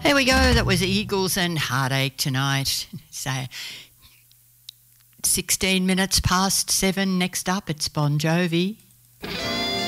There we go. That was Eagles and Heartache tonight. So 16 minutes past 7. Next up, it's Bon Jovi.